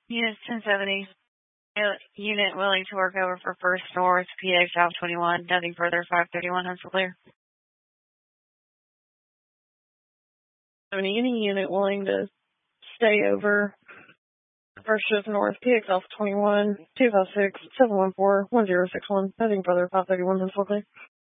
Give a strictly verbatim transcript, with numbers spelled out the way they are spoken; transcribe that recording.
Unit ten seventy. Unit willing to work over for First North, P A South twenty-one. Nothing further, five thirty-one, Huntsville clear. Any unit willing to stay over First Shift North, P X Alpha twenty-one, two five six, seven one four, one zero six one. Nothing further, five thirty-one, Huntsville clear.